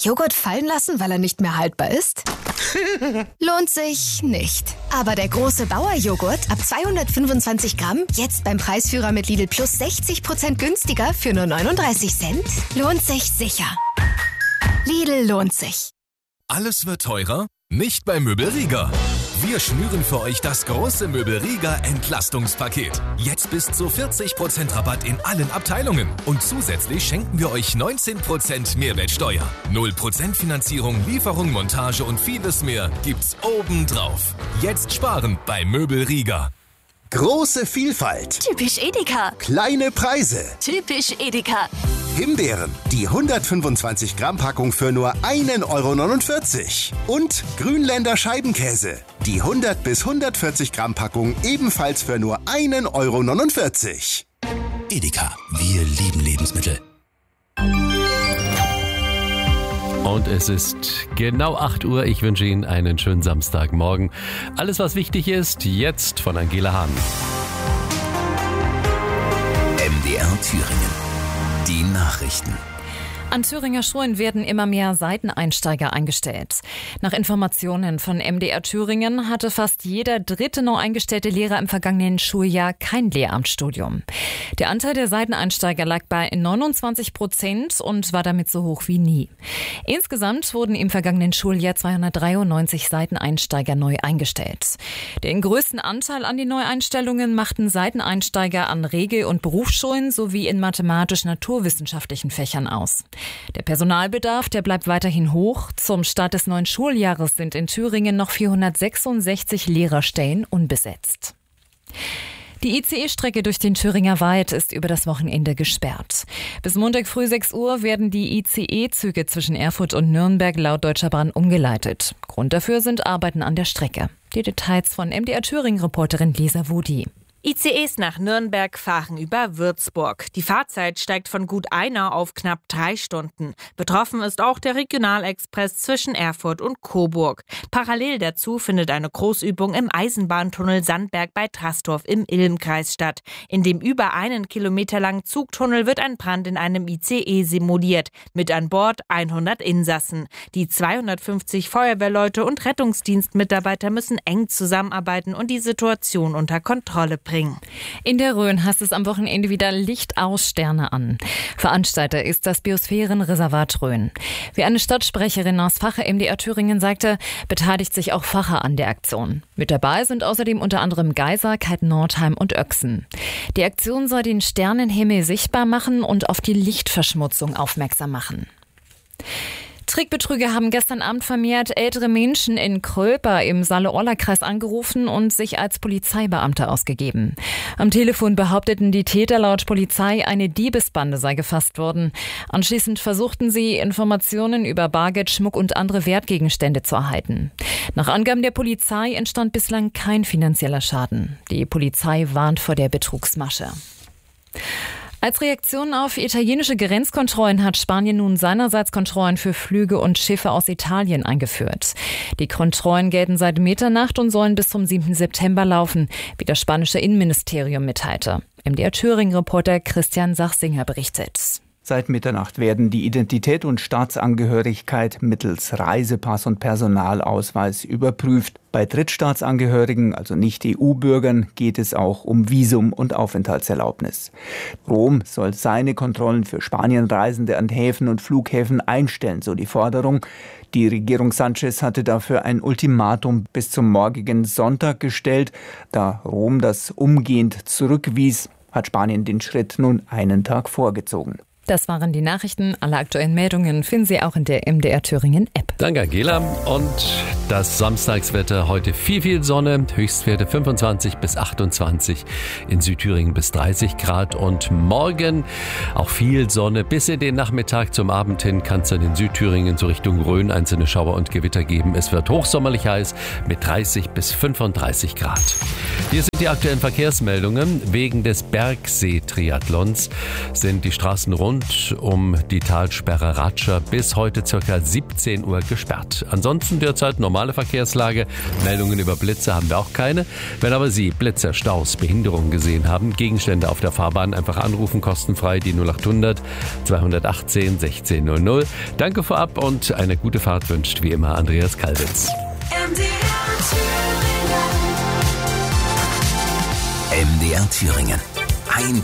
Joghurt fallen lassen, weil er nicht mehr haltbar ist? Lohnt sich nicht. Aber der große Bauer-Joghurt ab 225 Gramm, jetzt beim Preisführer mit Lidl Plus 60% günstiger für nur 39 Cent, lohnt sich sicher. Lidl lohnt sich. Alles wird teurer? Nicht bei Möbel Rieger. Wir schnüren für euch das große Möbel Rieger Entlastungspaket. Jetzt bis zu 40% Rabatt in allen Abteilungen. Und zusätzlich schenken wir euch 19% Mehrwertsteuer. 0% Finanzierung, Lieferung, Montage und vieles mehr gibt's obendrauf. Jetzt sparen bei Möbel Rieger. Große Vielfalt. Typisch Edeka. Kleine Preise. Typisch Edeka. Himbeeren, die 125 Gramm Packung für nur 1,49 €. Und Grünländer Scheibenkäse, die 100 bis 140 Gramm Packung ebenfalls für nur 1,49 €. Edeka, wir lieben Lebensmittel. Und es ist genau 8 Uhr. Ich wünsche Ihnen einen schönen Samstagmorgen. Alles, was wichtig ist, jetzt von Angela Hahn. MDR Thüringen. Die Nachrichten. An Thüringer Schulen werden immer mehr Seiteneinsteiger eingestellt. Nach Informationen von MDR Thüringen hatte fast jeder dritte neu eingestellte Lehrer im vergangenen Schuljahr kein Lehramtsstudium. Der Anteil der Seiteneinsteiger lag bei 29% und war damit so hoch wie nie. Insgesamt wurden im vergangenen Schuljahr 293 Seiteneinsteiger neu eingestellt. Den größten Anteil an den Neueinstellungen machten Seiteneinsteiger an Regel- und Berufsschulen sowie in mathematisch-naturwissenschaftlichen Fächern aus. Der Personalbedarf, der bleibt weiterhin hoch. Zum Start des neuen Schuljahres sind in Thüringen noch 466 Lehrerstellen unbesetzt. Die ICE-Strecke durch den Thüringer Wald ist über das Wochenende gesperrt. Bis Montag früh 6 Uhr werden die ICE-Züge zwischen Erfurt und Nürnberg laut Deutscher Bahn umgeleitet. Grund dafür sind Arbeiten an der Strecke. Die Details von MDR Thüringen-Reporterin Lisa Wudi. ICEs nach Nürnberg fahren über Würzburg. Die Fahrzeit steigt von gut 1 auf knapp 3 Stunden. Betroffen ist auch der Regionalexpress zwischen Erfurt und Coburg. Parallel dazu findet eine Großübung im Eisenbahntunnel Sandberg bei Trastorf im Ilm-Kreis statt. In dem über 1 Kilometer langen Zugtunnel wird ein Brand in einem ICE simuliert. Mit an Bord 100 Insassen. Die 250 Feuerwehrleute und Rettungsdienstmitarbeiter müssen eng zusammenarbeiten und die Situation unter Kontrolle bringen. In der Rhön heißt es am Wochenende wieder Licht aus, Sterne an. Veranstalter ist das Biosphärenreservat Rhön. Wie eine Stadtsprecherin aus Fache MDR Thüringen sagte, beteiligt sich auch Fache an der Aktion. Mit dabei sind außerdem unter anderem Geisa, Kalten-Nordheim und Öchsen. Die Aktion soll den Sternenhimmel sichtbar machen und auf die Lichtverschmutzung aufmerksam machen. Trickbetrüger haben gestern Abend vermehrt ältere Menschen in Kröper im Saale-Orla-Kreis angerufen und sich als Polizeibeamte ausgegeben. Am Telefon behaupteten die Täter laut Polizei, eine Diebesbande sei gefasst worden. Anschließend versuchten sie, Informationen über Bargeld, Schmuck und andere Wertgegenstände zu erhalten. Nach Angaben der Polizei entstand bislang kein finanzieller Schaden. Die Polizei warnt vor der Betrugsmasche. Als Reaktion auf italienische Grenzkontrollen hat Spanien nun seinerseits Kontrollen für Flüge und Schiffe aus Italien eingeführt. Die Kontrollen gelten seit Mitternacht und sollen bis zum 7. September laufen, wie das spanische Innenministerium mitteilte. MDR Thüringen-Reporter Christian Sachsinger berichtet. Seit Mitternacht werden die Identität und Staatsangehörigkeit mittels Reisepass und Personalausweis überprüft. Bei Drittstaatsangehörigen, also Nicht-EU-Bürgern, geht es auch um Visum und Aufenthaltserlaubnis. Rom soll seine Kontrollen für Spanienreisende an Häfen und Flughäfen einstellen, so die Forderung. Die Regierung Sanchez hatte dafür ein Ultimatum bis zum morgigen Sonntag gestellt. Da Rom das umgehend zurückwies, hat Spanien den Schritt nun einen Tag vorgezogen. Das waren die Nachrichten. Alle aktuellen Meldungen finden Sie auch in der MDR Thüringen App. Danke, Angela. Und das Samstagswetter heute viel Sonne. Höchstwerte 25 bis 28. In Südthüringen bis 30 Grad. Und morgen auch viel Sonne. Bis in den Nachmittag zum Abend hin kann es dann in Südthüringen so Richtung Rhön einzelne Schauer und Gewitter geben. Es wird hochsommerlich heiß mit 30 bis 35 Grad. Hier sind die aktuellen Verkehrsmeldungen. Wegen des Bergsee-Triathlons sind die Straßen rund rund um die Talsperre Ratscher bis heute ca. 17 Uhr gesperrt. Ansonsten derzeit normale Verkehrslage. Meldungen über Blitze haben wir auch keine. Wenn aber Sie Blitze, Staus, Behinderungen gesehen haben, Gegenstände auf der Fahrbahn einfach anrufen, kostenfrei die 0800 218 1600. Danke vorab und eine gute Fahrt wünscht wie immer Andreas Kalwitz. MDR Thüringen. Ein